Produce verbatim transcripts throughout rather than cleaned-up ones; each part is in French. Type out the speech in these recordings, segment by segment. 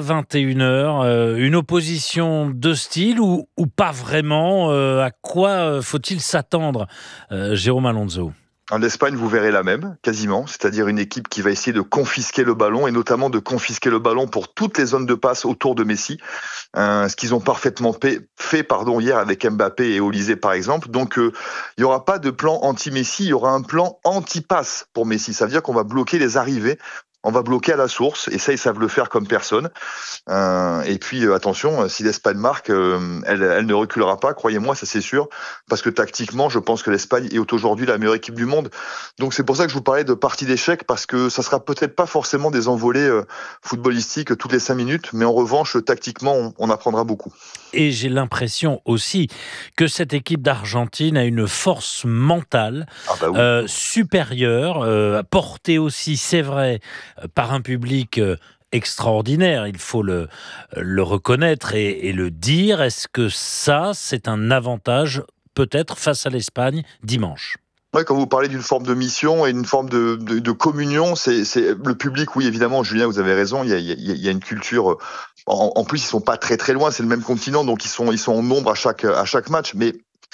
vingt et une heures, euh, une opposition de style ou, ou pas vraiment euh, À quoi faut-il s'attendre, euh, Jérôme Alonso? En Espagne, vous verrez la même, quasiment, c'est-à-dire une équipe qui va essayer de confisquer le ballon, et notamment de confisquer le ballon pour toutes les zones de passe autour de Messi, euh, ce qu'ils ont parfaitement fait pardon, hier avec Mbappé et Olysée par exemple. Donc euh, il n'y aura pas de plan anti-Messi, il y aura un plan anti-passe pour Messi, ça veut dire qu'on va bloquer les arrivées. On va bloquer à la source, et ça, ils savent le faire comme personne. Euh, et puis, euh, attention, si l'Espagne marque, euh, elle, elle ne reculera pas, croyez-moi, ça c'est sûr, parce que tactiquement, je pense que l'Espagne est aujourd'hui la meilleure équipe du monde. Donc c'est pour ça que je vous parlais de partie d'échecs, parce que ça sera peut-être pas forcément des envolées euh, footballistiques toutes les cinq minutes, mais en revanche, tactiquement, on, on apprendra beaucoup. Et j'ai l'impression aussi que cette équipe d'Argentine a une force mentale Ah bah oui. euh, supérieure, euh, portée aussi, c'est vrai, par un public euh, extraordinaire, il faut le, le reconnaître et, et le dire. Est-ce que ça, c'est un avantage peut-être face à l'Espagne dimanche ? Ouais, quand vous parlez d'une forme de mission et une forme de, de, de communion, c'est, c'est le public. Oui, évidemment, Julien, vous avez raison. Il y a, il y a, il y a une culture. En, en plus, ils sont pas très très loin. C'est le même continent, donc ils sont ils sont en nombre à chaque à chaque match. Mais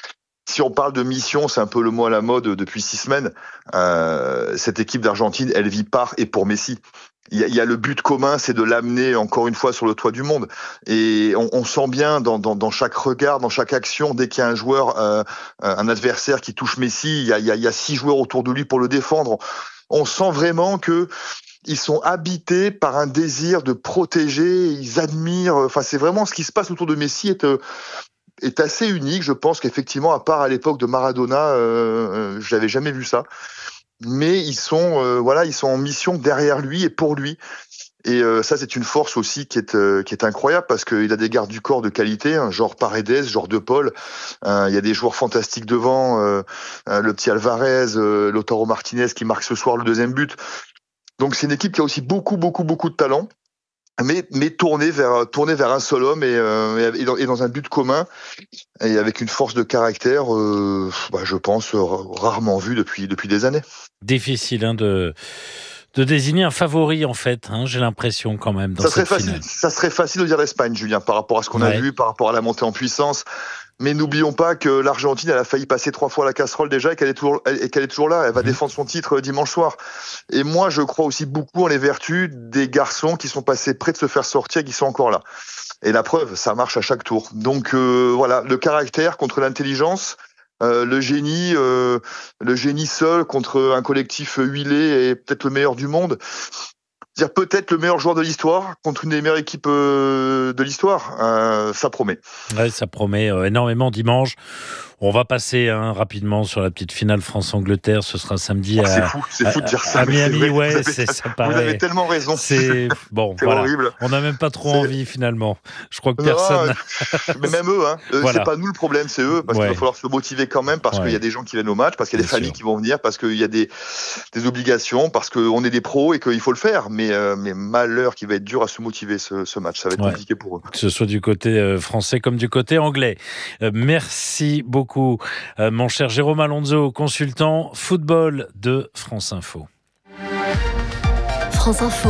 si on parle de mission, c'est un peu le mot à la mode depuis six semaines. Euh, cette équipe d'Argentine, elle vit par et pour Messi. Il y, a, il y a le but commun, c'est de l'amener encore une fois sur le toit du monde. Et on, on sent bien dans, dans, dans chaque regard, dans chaque action, dès qu'il y a un joueur, euh, un adversaire qui touche Messi, il y, a, il, y a, il y a six joueurs autour de lui pour le défendre. On sent vraiment que ils sont habités par un désir de protéger, ils admirent. Enfin, c'est vraiment ce qui se passe autour de Messi est, est assez unique. Je pense qu'effectivement, à part à l'époque de Maradona, euh, je n'avais jamais vu ça. Mais ils sont, euh, voilà, ils sont en mission derrière lui et pour lui. Et euh, ça, c'est une force aussi qui est euh, qui est incroyable parce qu'il a des gardes du corps de qualité, hein, genre Paredes, genre De Paul. Euh, il y a des joueurs fantastiques devant, euh, euh, le petit Alvarez, euh, Lautaro Martinez qui marque ce soir le deuxième but. Donc c'est une équipe qui a aussi beaucoup, beaucoup, beaucoup de talent. Mais, mais tourné vers tourné vers un seul homme et, euh, et, dans, et dans un but commun et avec une force de caractère, euh, bah, je pense rarement vue depuis depuis des années. Difficile hein, de de désigner un favori en fait. Hein, j'ai l'impression quand même dans ça serait cette facile. finale. Ça serait facile de dire l'Espagne, Julien, par rapport à ce qu'on ouais. a vu, par rapport à la montée en puissance. Mais n'oublions pas que l'Argentine, elle a failli passer trois fois à la casserole déjà et qu'elle est toujours, et qu'elle est toujours là. Elle va mmh. défendre son titre dimanche soir. Et moi, je crois aussi beaucoup en les vertus des garçons qui sont passés près de se faire sortir et qui sont encore là. Et la preuve, ça marche à chaque tour. Donc euh, voilà, le caractère contre l'intelligence, euh, le génie, euh, le génie seul contre un collectif huilé et peut-être le meilleur du monde. Dire peut-être le meilleur joueur de l'histoire contre une des meilleures équipes euh, de l'histoire, euh, ça promet. Ouais, ça promet euh, énormément dimanche. On va passer hein, rapidement sur la petite finale France-Angleterre. Ce sera samedi ah, à, c'est fou, c'est fou de dire ça, à Miami. C'est ouais, vous, avez, c'est, ça paraît, vous avez tellement raison. C'est bon, c'est voilà. horrible. On n'a même pas trop c'est... envie finalement. Je crois que personne. Non, mais même eux, hein. Voilà. C'est pas nous le problème, c'est eux, parce ouais. qu'il va falloir se motiver quand même, parce ouais. qu'il y a des gens qui viennent au match, parce qu'il y a des Bien familles sûr. qui vont venir, parce qu'il y a des, des obligations, parce qu'on est des pros et qu'il faut le faire. Mais, euh, mais malheur qui va être dur à se motiver ce, ce match, ça va être ouais. compliqué pour eux. Que ce soit du côté euh, français comme du côté anglais. Euh, merci beaucoup. Euh, Mon cher Jérôme Alonso, consultant football de France Info. France Info,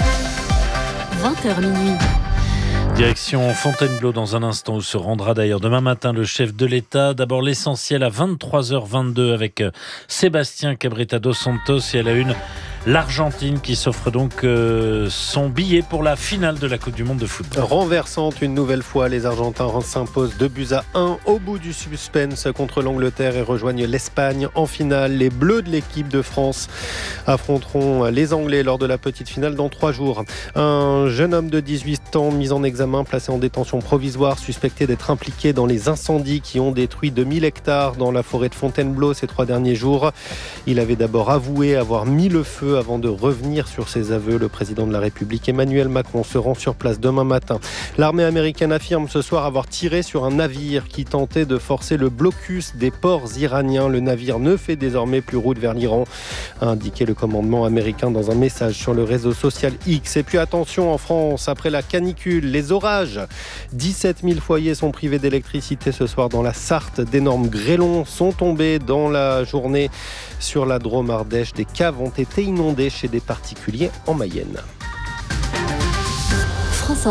vingt heures minuit. Direction Fontainebleau dans un instant où se rendra d'ailleurs demain matin le chef de l'État. D'abord l'essentiel à vingt-trois heures vingt-deux avec Sébastien Cabrita dos Santos et à la une l'Argentine qui s'offre donc euh, son billet pour la finale de la Coupe du Monde de football. Renversante une nouvelle fois, les Argentins s'imposent deux buts à un au bout du suspense contre l'Angleterre et rejoignent l'Espagne en finale. Les Bleus de l'équipe de France affronteront les Anglais lors de la petite finale dans trois jours. Un jeune homme de dix-huit ans mis en examen, placé en détention provisoire, suspecté d'être impliqué dans les incendies qui ont détruit deux mille hectares dans la forêt de Fontainebleau ces trois derniers jours. Il avait d'abord avoué avoir mis le feu avant de revenir sur ses aveux. Le président de la République Emmanuel Macron se rend sur place demain matin. L'armée américaine affirme ce soir avoir tiré sur un navire qui tentait de forcer le blocus des ports iraniens. Le navire ne fait désormais plus route vers l'Iran, a indiqué le commandement américain dans un message sur le réseau social X. Et puis attention en France, après la canicule, les orages, dix-sept mille foyers sont privés d'électricité ce soir dans la Sarthe. D'énormes grêlons sont tombés dans la journée sur la Drôme Ardèche. Des caves ont été inondées chez des particuliers en Mayenne.